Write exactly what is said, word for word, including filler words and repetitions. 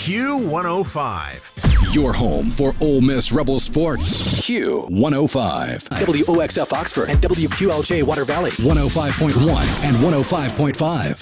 Q one oh five. Your home for Ole Miss Rebel sports. Q one oh five. W O X F Oxford and W Q L J Water Valley. one oh five point one and one oh five point five.